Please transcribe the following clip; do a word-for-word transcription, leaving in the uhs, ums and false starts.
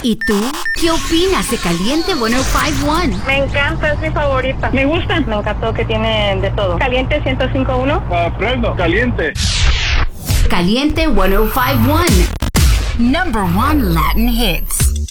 ¿Y tú? ¿Qué opinas de Caliente ciento cinco punto uno? Me encanta, es mi favorita. Me gusta. Me encantó que tiene de todo. Caliente ciento cinco punto uno. Aprendo. Caliente. Caliente ciento cinco punto uno. Number one Latin hits.